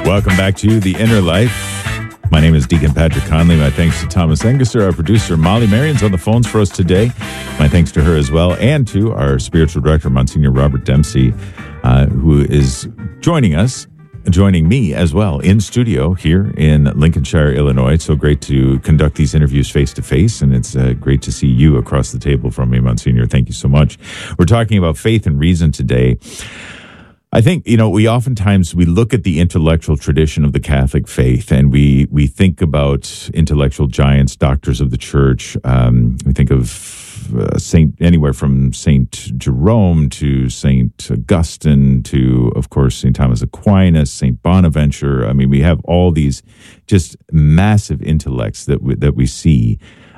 Welcome back to The Inner Life. My name is Deacon Patrick Conley. My thanks to Thomas Engesser, our producer. Molly Marion's on the phones for us today. My thanks to her as well, and to our spiritual director, Monsignor Robert Dempsey, who is joining me as well in studio here in Lincolnshire, Illinois. It's so great to conduct these interviews face-to-face, and it's great to see you across the table from me, Monsignor. Thank you so much. We're talking about faith and reason today. I think, we oftentimes we look at the intellectual tradition of the Catholic faith, and we think about intellectual giants, doctors of the church. We think of anywhere from Saint Jerome to Saint Augustine to, of course, Saint Thomas Aquinas, Saint Bonaventure. I mean, we have all these just massive intellects that we see.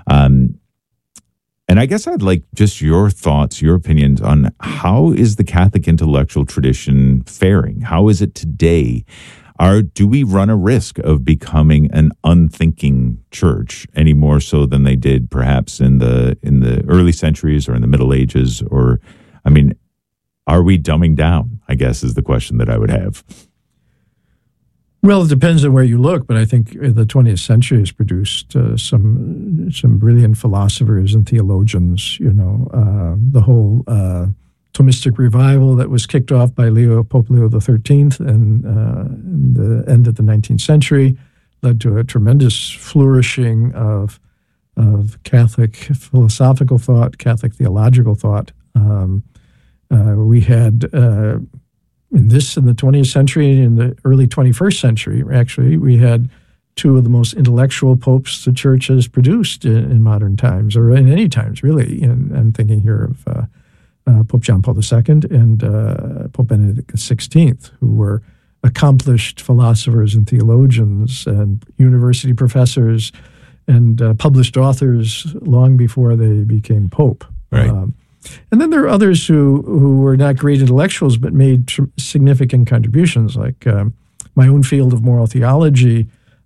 And I guess I'd like just your thoughts, your opinions on how is the Catholic intellectual tradition faring? How is it today? Do we run a risk of becoming an unthinking church any more so than they did perhaps in the early centuries or in the Middle Ages? Or, are we dumbing down, I guess, is the question that I would have. Well, it depends on where you look, but I think the 20th century has produced some brilliant philosophers and theologians. The whole Thomistic revival that was kicked off by Pope Leo XIII and in the end of the 19th century led to a tremendous flourishing of Catholic philosophical thought, Catholic theological thought. We had in the 20th century, in the early 21st century, actually, we had two of the most intellectual popes the church has produced in modern times, or in any times, really. And I'm thinking here of Pope John Paul II and Pope Benedict XVI, who were accomplished philosophers and theologians and university professors and published authors long before they became pope. Right. And then there are others who were not great intellectuals but made significant contributions, like my own field of moral theology.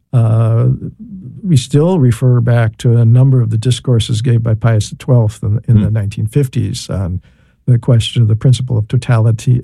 We still refer back to a number of the discourses gave by Pius XII in the 1950s on the question of the principle of totality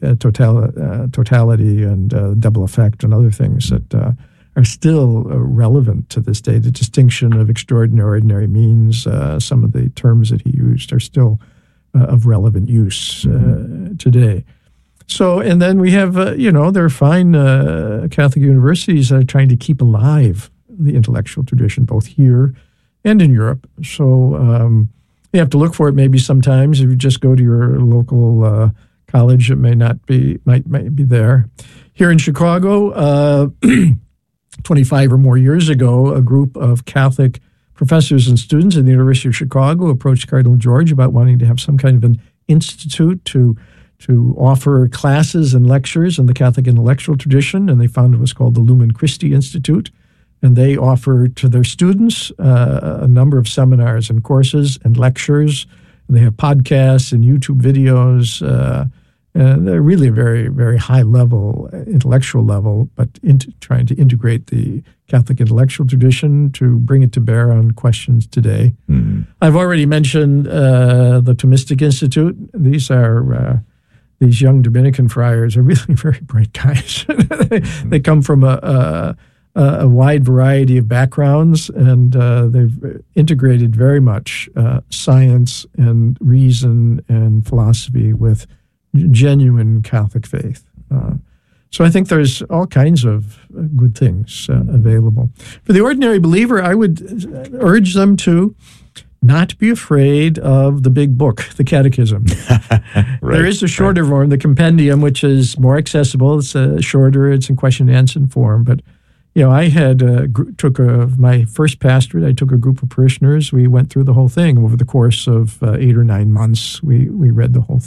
and double effect and other things that are still relevant to this day. The distinction of extraordinary, ordinary means, some of the terms that he used are still of relevant use today. So, and then we have, there are fine Catholic universities that are trying to keep alive the intellectual tradition, both here and in Europe. So you have to look for it maybe sometimes. If you just go to your local college, it might be there. Here in Chicago, 25 or more years ago, a group of Catholic professors and students at the University of Chicago approached Cardinal George about wanting to have some kind of an institute to offer classes and lectures in the Catholic intellectual tradition, and they founded what's called the Lumen Christi Institute. And they offer to their students a number of seminars and courses and lectures. And they have podcasts and YouTube videos. And they're really a very, very high level, intellectual level, but trying to integrate the Catholic intellectual tradition to bring it to bear on questions today. Mm-hmm. I've already mentioned the Thomistic Institute. These young Dominican friars are really very bright guys. They come from a wide variety of backgrounds, and they've integrated very much science and reason and philosophy with genuine Catholic faith. So I think there's all kinds of good things available. For the ordinary believer, I would urge them to not be afraid of the big book, the Catechism. Right, there is a shorter form, the Compendium, which is more accessible. It's shorter. It's in question and answer form. But, I had my first pastorate, I took a group of parishioners. We went through the whole thing over the course of 8 or 9 months. We read the whole